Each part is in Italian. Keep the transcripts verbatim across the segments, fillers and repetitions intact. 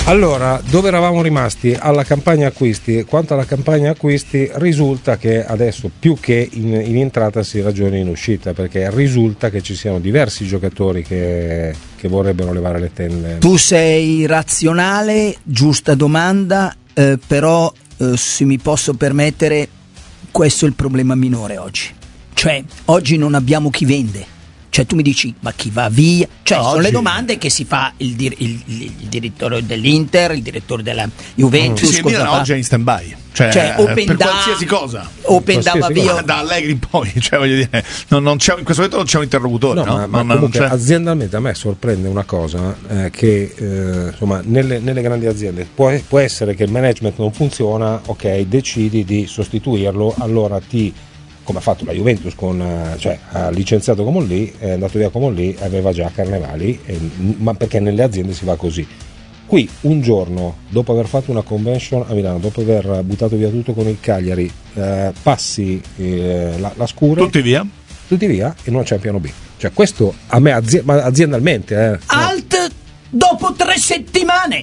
Allora, dove eravamo rimasti? Alla campagna acquisti. Quanto alla campagna acquisti, risulta che adesso più che in, in entrata si ragioni in uscita, perché risulta che ci siano diversi giocatori che, che vorrebbero levare le tende. Tu sei razionale, giusta domanda, eh, però eh, se mi posso permettere, questo è il problema minore oggi. Cioè, oggi non abbiamo chi vende. Cioè tu mi dici, ma chi va via? Cioè Oggi... sono le domande che si fa il, dir- il, il, il direttore dell'Inter, il direttore della Juventus. Sì, sì, il Milan oggi è in stand-by, cioè, cioè open per da, qualsiasi cosa, open da va via da Allegri in poi, cioè voglio dire, non, non c'è, in questo momento non c'è un interlocutore, no, no? ma, ma non, comunque non c'è... aziendalmente a me sorprende una cosa, eh, che eh, insomma nelle, nelle grandi aziende può, può essere che il management non funziona, ok, decidi di sostituirlo, allora ti, come ha fatto la Juventus, con, cioè ha licenziato Comolli, è andato via Comolli, aveva già Carnevali, e, ma perché nelle aziende si va così. Qui un giorno, dopo aver fatto una convention a Milano, dopo aver buttato via tutto con il Cagliari, eh, passi eh, la, la scure, tutti via, tutti via e non c'è un piano B. Cioè questo a me azi- ma aziendalmente eh, alt no. Dopo tre settimane,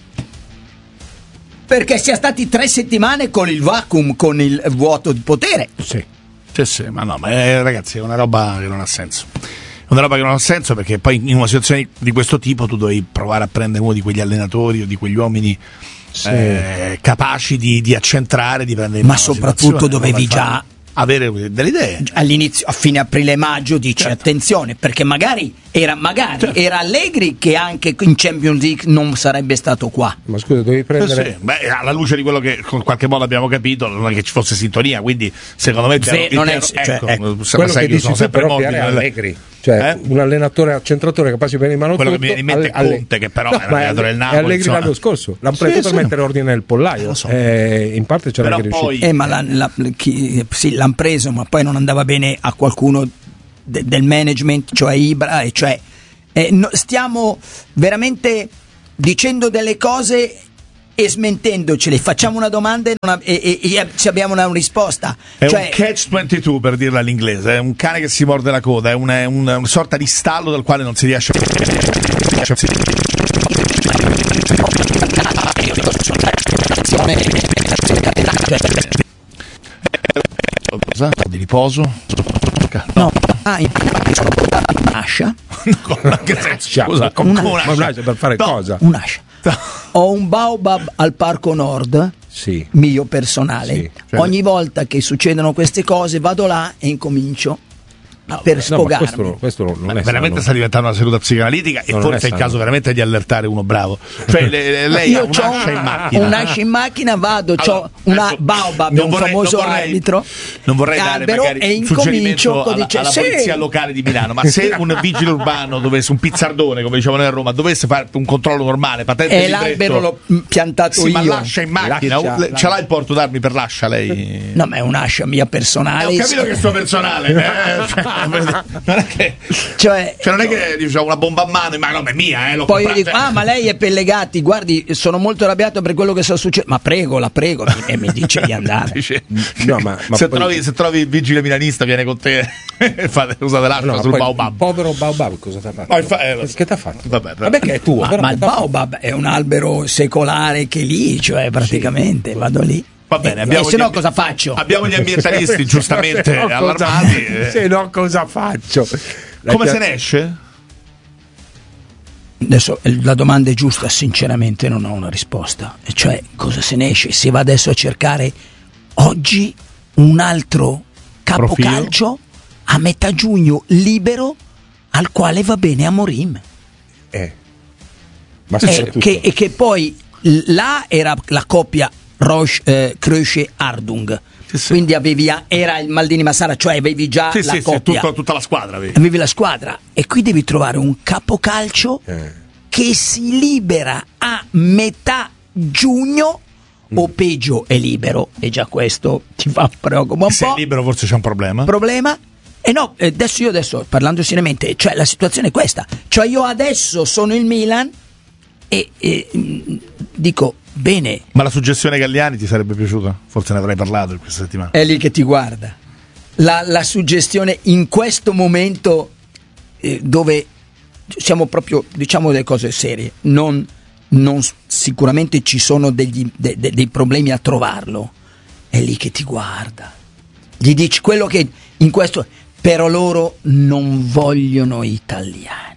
perché sia stati tre settimane con il vacuum, con il vuoto di potere. Sì. Sì, sì, ma no, ma eh, ragazzi, è una roba che non ha senso. È una roba che non ha senso, perché poi in una situazione di questo tipo tu devi provare a prendere uno di quegli allenatori o di quegli uomini sì. eh, capaci di, di accentrare, di prendere in ma mano soprattutto dovevi già avere delle idee. All'inizio, a fine aprile-maggio, dici certo. Attenzione, perché magari era magari certo. era Allegri che anche in Champions League non sarebbe stato qua. Ma scusa, devi prendere. Sì, sì. Beh, alla luce di quello che in qualche modo abbiamo capito, non è che ci fosse sintonia, quindi secondo me sì, non è, cioè, ecco, ecco, quello che dici tu però è Allegri. Cioè eh? un allenatore accentratore capace di prendere in mano quello tutto, che mi viene in mente alle, Conte, che però no, è allenatore del Napoli. È Allegri l'anno scorso, l'hanno preso sì, per sì. mettere ordine nel pollaio. So. Eh, in parte c'era anche riuscito. Poi... Eh, ma la, la, chi, sì, l'hanno preso, ma poi non andava bene a qualcuno de, del management, cioè Ibra, e cioè eh, no, stiamo veramente dicendo delle cose e smentendocele, facciamo una domanda e, non, e, e, e ci abbiamo una risposta. È cioè, un catch ventidue, per dirla all'inglese, è un cane che si morde la coda, è una, è una, una sorta di stallo dal quale non si riesce a... Cosa? Di riposo? No, ah, in un'ascia. Scusa, un'ascia per fare cosa? Un'ascia. Ho un baobab al Parco Nord, sì. mio personale. Sì, cioè... Ogni volta che succedono queste cose vado là e incomincio no, per sfogarmi. No, questo, questo non ma è veramente sano. Sta diventando una seduta psicoanalitica e non forse è il caso veramente di allertare uno bravo. Cioè le, lei io ha un'ascia in macchina. Un'ascia in macchina, vado, allora, c'ho una baobab, un vorrei, famoso non vorrei, arbitro. Non vorrei dare magari e un suggerimento alla, dice, alla sì. polizia locale di Milano, ma se un vigile urbano dovesse, un pizzardone come dicevano a Roma, dovesse fare un controllo normale, patente e libretto, l'albero l'ho piantato sì, io. Ma l'ascia in macchina, l'ascia, ce l'ha il porto d'armi per l'ascia lei? No, ma è un'ascia mia personale. Eh, ho capito che è suo personale. eh, cioè, non è che cioè, cioè non è che diciamo una bomba a mano, ma no, ma è mia, eh, l'ho poi comprata. io dico, ah, ma lei è Pellegatti, guardi, sono molto arrabbiato per quello che sta succedendo. Ma prego, la prego, e mi dice di andare. Dice, no, ma, ma se, poi... trovi, se trovi il vigile milanista viene con te e fate, usate l'ascia no, sul poi, baobab. Povero baobab, cosa ti ha fatto? No, fa, eh, che ti ha fatto? Vabbè, vabbè che è tuo. Ma, però ma il baobab è un albero secolare che lì, cioè praticamente sì. Vado lì. Va bene, e, abbiamo e se no amb- cosa faccio? Abbiamo gli ambientalisti giustamente no, allarmati. Cosa, se no cosa faccio? La Come pia- se ne esce? Adesso la domanda è giusta, sinceramente non ho una risposta. E cioè, cosa se ne esce? Si va adesso a cercare oggi un altro capocalcio a metà giugno libero al quale va bene Amorim. Eh. Ma eh, che, e che poi là era la coppia Roche, eh, Krösche Ardung. Sì, sì. Quindi avevi, era il Maldini Massara, cioè avevi già sì, la sì, coppia, sì, tutta, tutta la squadra avevi. avevi la squadra, e qui devi trovare un capocalcio eh. che si libera a metà giugno mm. o peggio è libero, e già questo ti fa preoccupare un se po'. Se è libero forse c'è un problema. Problema? E no, adesso io adesso parlando seriamente, cioè la situazione è questa, cioè io adesso sono il Milan e, e dico bene. Ma la suggestione Galliani ti sarebbe piaciuta? Forse ne avrai parlato in questa settimana. È lì che ti guarda. La, la suggestione in questo momento eh, dove siamo proprio, diciamo, delle cose serie, non non, sicuramente ci sono degli, de, de, dei problemi a trovarlo, è lì che ti guarda, gli dici quello che in questo, però loro non vogliono italiani,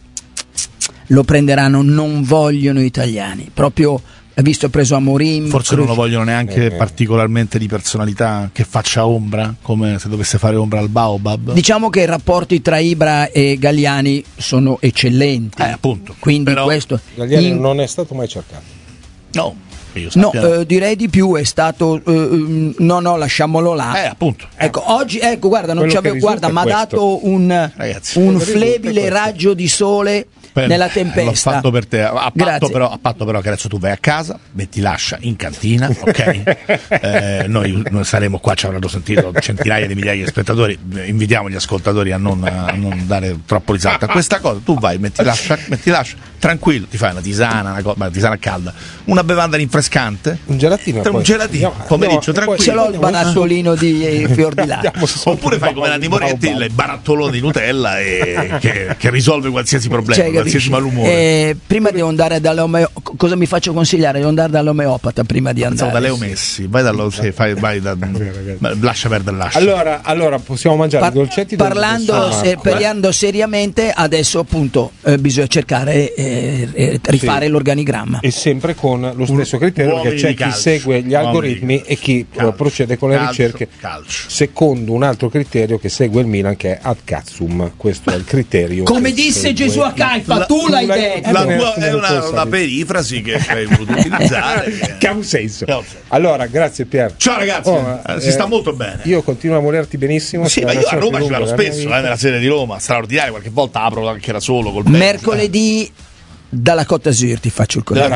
lo prenderanno, non vogliono italiani, proprio. Ha visto, ha preso Amorim, forse non lo vogliono neanche eh, particolarmente di personalità che faccia ombra, come se dovesse fare ombra al Baobab. Diciamo che i rapporti tra Ibra e Galliani sono eccellenti, eh, appunto. Quindi però questo Galliani in... non è stato mai cercato. No, io no, eh, direi di più, è stato eh, no no lasciamolo là. Eh, appunto. Ecco, oggi ecco, guarda, non c'avevo, guarda, mi ha dato un, un flebile raggio di sole per, nella tempesta. L'ho fatto per te, a patto, però, a patto però che adesso tu vai a casa, metti l'ascia in cantina, ok? eh, noi, noi saremo qua, ci avranno sentito centinaia di migliaia di spettatori, invitiamo gli ascoltatori a non, a non dare troppo risalto a questa cosa, tu vai, metti l'ascia, metti l'ascia, tranquillo, ti fai una tisana, una, co- una tisana calda, una bevanda rinfrescante, un gelatino, un poi. gelatino, Andiamo, pomeriggio andiamo, tranquillo. Ce l'ho il barattolino di eh, fior di latte. Oppure fai come Nanni Moretti, il barattolone di Nutella e che, che risolve qualsiasi problema, cioè, qualsiasi malumore. Eh, prima devo andare dall'omeopata, cosa mi faccio consigliare? Devo andare dall'omeopata prima di andare. Da Leo Messi, vai dallo, sì, fai, vai da, lascia perdere l'ascia. Allora, allora possiamo mangiare Par- i dolcetti parlando, se, parlando seriamente, adesso appunto eh, bisogna cercare eh, eh, rifare sì. l'organigramma. E sempre con lo stesso criterio, perché c'è chi calcio. segue gli algoritmi e chi calcio. procede con le calcio. ricerche calcio. secondo un altro criterio che segue il Milan, che è ad cazum. Questo è il criterio. Come disse Gesù a Caifa, la, tu l'hai detto. La tua è una, una perifrasi che hai voluto utilizzare. Che ha un senso. Allora, grazie Pier. Ciao ragazzi, oh, eh, si sta molto bene. Io continuo a volerti benissimo. Sì, ma io a Roma ci vado spesso, eh, nella sede di Roma, straordinario, qualche volta apro anche da solo col mercoledì dalla Côte d'Azur ti faccio il consiglio.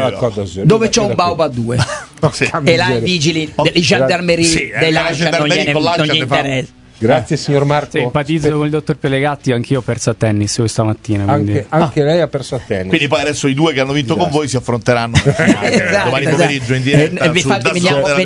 Dove c'è un Baobab due. Sì. E là i vigili delle gendarmerie sì, dell'Ancia non gliene non gli interessa. Grazie signor Marco. Sì, empatizzo con il dottor Pellegatti, anch'io ho perso a tennis questa mattina. Anche, anche ah. lei ha perso a tennis. Quindi poi adesso i due che hanno vinto esatto. con voi si affronteranno esatto, domani esatto. pomeriggio in diretta. E, e infatti veniamo,